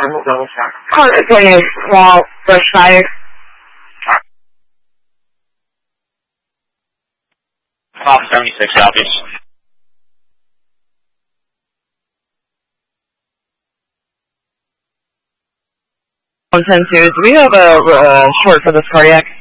Okay, well, the fire. 76 copies. 110-2, do we have a short for this cardiac?